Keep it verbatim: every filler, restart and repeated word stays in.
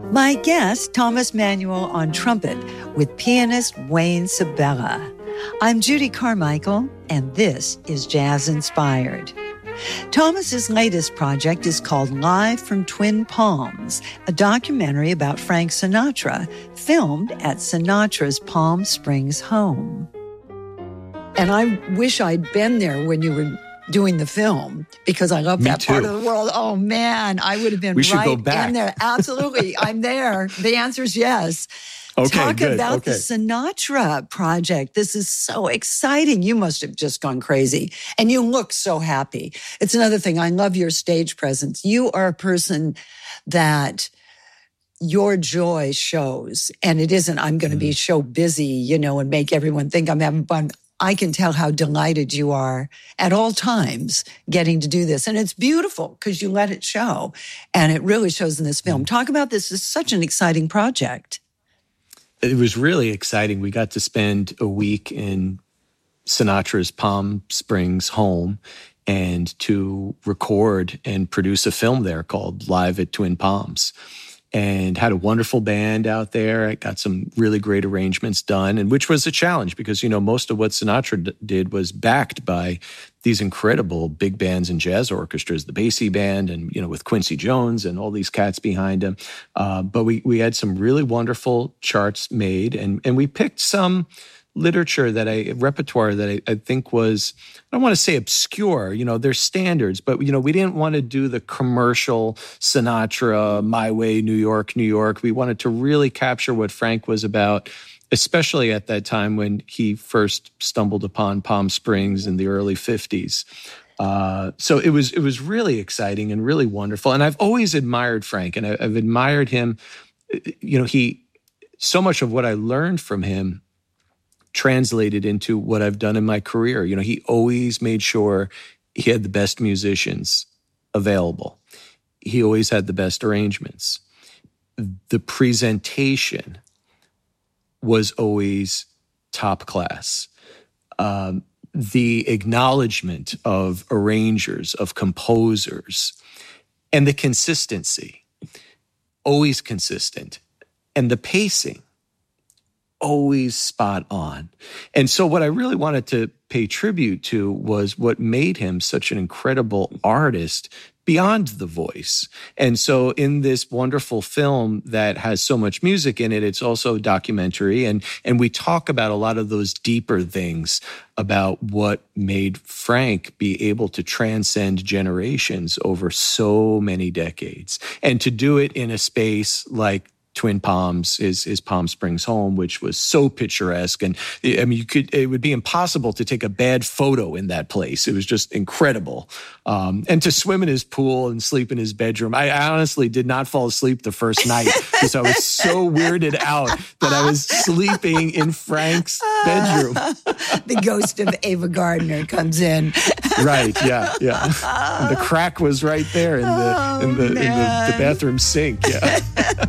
My guest, Thomas Manuel on trumpet with pianist Wayne Sabella. I'm Judy Carmichael, and this is Jazz Inspired. Thomas's latest project is called Live from Twin Palms, a documentary about Frank Sinatra, filmed at Sinatra's Palm Springs home. And I wish I'd been there when you were doing the film, because I love Me that too. part of the world. Oh, man, I would have been We should right go back. in there. Absolutely. I'm there. The answer is yes. Okay, Talk good. about Okay. the Sinatra project. This is so exciting. You must have just gone crazy. And you look so happy. It's another thing. I love your stage presence. You are a person that your joy shows. And it isn't, I'm going to be so busy, you know, and make everyone think I'm having fun. I can tell how delighted you are at all times getting to do this. And it's beautiful because you let it show. And it really shows in this film. Talk about this. This is such an exciting project. It was really exciting. We got to spend a week in Sinatra's Palm Springs home and to record and produce a film there called Live at Twin Palms. And had a wonderful band out there. I got some really great arrangements done, and which was a challenge because, you know, most of what Sinatra d- did was backed by these incredible big bands and jazz orchestras, the Basie Band, and, you know, with Quincy Jones and all these cats behind him. Uh, but we we had some really wonderful charts made, and and we picked some literature that I, repertoire that I, I think was, I don't want to say obscure, you know, there's standards, but, you know, we didn't want to do the commercial Sinatra, My Way, New York, New York. We wanted to really capture what Frank was about, especially at that time when he first stumbled upon Palm Springs in the early fifties. Uh, so it was, it was really exciting and really wonderful. And I've always admired Frank, and I, I've admired him. You know, he, so much of what I learned from him translated into what I've done in my career. You know, he always made sure he had the best musicians available. He always had the best arrangements. The presentation was always top class. Um, the acknowledgement of arrangers, of composers, and the consistency, always consistent. And the pacing, always spot on. And so what I really wanted to pay tribute to was what made him such an incredible artist beyond the voice. And so in this wonderful film that has so much music in it, it's also a documentary. And, and we talk about a lot of those deeper things about what made Frank be able to transcend generations over so many decades. And to do it in a space like Twin Palms, is his Palm Springs home, which was so picturesque. And I mean, you could, it would be impossible to take a bad photo in that place. It was just incredible. Um, and to swim in his pool and sleep in his bedroom. I, I honestly did not fall asleep the first night because I was so weirded out that I was sleeping in Frank's bedroom. The ghost of Ava Gardner comes in. Right. Yeah. Yeah. And the crack was right there in the, in the, in the, the bathroom sink. Yeah.